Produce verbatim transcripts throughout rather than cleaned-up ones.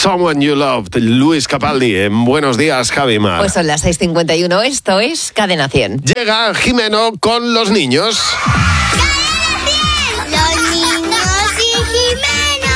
Someone You Loved, Luis Capaldi. En Buenos Días, Javi Mar. Pues son las seis cincuenta y uno, esto es Cadena cien. Llega Jimeno con los niños. ¡Los niños y Jimeno!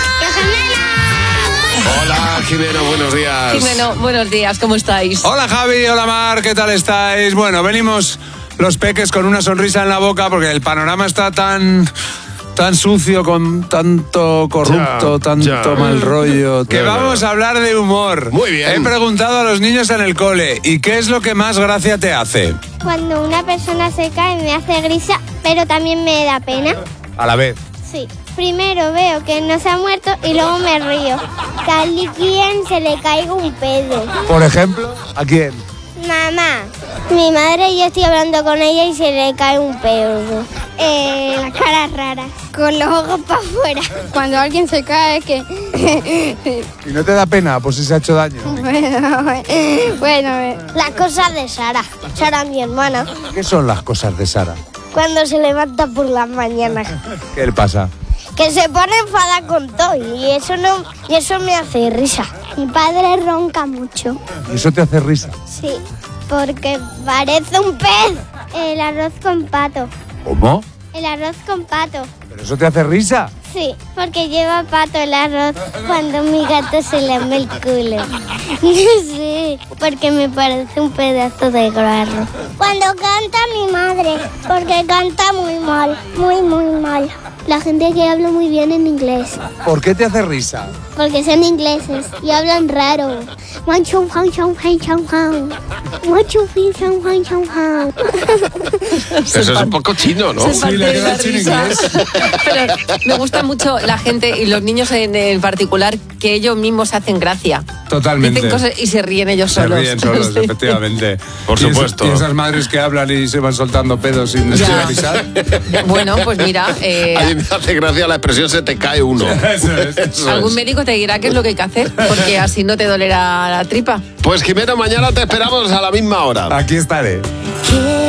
Hola, Jimeno, buenos días. Jimeno, buenos días, ¿cómo estáis? Hola Javi, hola Mar, ¿qué tal estáis? Bueno, venimos los peques con una sonrisa en la boca porque el panorama está tan... tan sucio, con tanto corrupto, Ya, tanto ya. mal rollo, que Bueno. vamos a hablar de humor. Muy bien. He preguntado a los niños en el cole, ¿y qué es lo que más gracia te hace? Cuando una persona se cae me hace risa, pero también me da pena. A la vez. Sí. Primero veo que no se ha muerto y luego me río. Que a alguien se le caiga un pedo. Por ejemplo, ¿a quién? Mamá, mi madre, yo estoy hablando con ella y se le cae un pedo. Eh, las caras raras, con los ojos para afuera. Cuando alguien se cae es que... ¿Y no te da pena por si se ha hecho daño? bueno, bueno. Las cosas de Sara. Sara, mi hermana. ¿Qué son las cosas de Sara? Cuando se levanta por las mañanas. ¿Qué le pasa? Que se pone enfadada con todo y eso no, y eso me hace risa. Mi padre ronca mucho. ¿Y eso te hace risa? Sí, porque parece un pez. El arroz con pato. ¿Cómo? El arroz con pato. ¿Pero eso te hace risa? Sí, porque lleva pato el arroz cuando mi gato se lame el culo. Sí, porque me parece un pedazo de arroz. Cuando canta mi madre, porque canta muy mal, muy, muy mal. La gente que habla muy bien en inglés, ¿Por qué te hace risa? porque son ingleses y hablan raro. Eso es un poco chino, ¿no? Se Sí, parte le de queda la hecho en risa. inglés. Pero me gusta mucho la gente y los niños en, en particular, que ellos mismos se hacen gracia. Totalmente. Dicen cosas y se ríen ellos Se solos. ríen solos, Sí. efectivamente. Por Y esas- supuesto. Y esas madres que hablan y se van soltando pedos sin Ya. sin avisar. Bueno, pues mira, eh, A mí me hace gracia la expresión se te cae uno. Eso es. Eso algún es. médico te dirá qué es lo que hay que hacer, porque así no te dolerá la tripa. Pues Jimeno, mañana te esperamos a la misma hora. Aquí estaré.